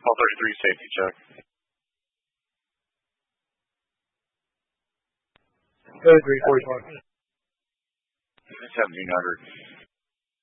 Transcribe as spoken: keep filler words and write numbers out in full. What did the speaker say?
Call thirty-three, safety check. thirty-three forty-five. seventeen hundred.